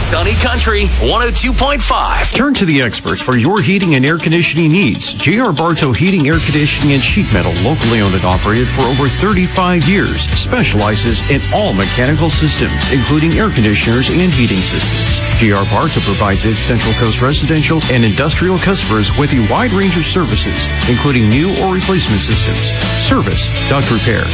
Sunny Country 102.5. Turn to the experts for your heating and air conditioning needs. J.R. Bartow Heating, Air Conditioning, and Sheet Metal, locally owned and operated for over 35 years, specializes in all mechanical systems, including air conditioners and heating systems. J.R. Bartow provides its Central Coast residential and industrial customers with a wide range of services, including new or replacement systems, service, duct repair,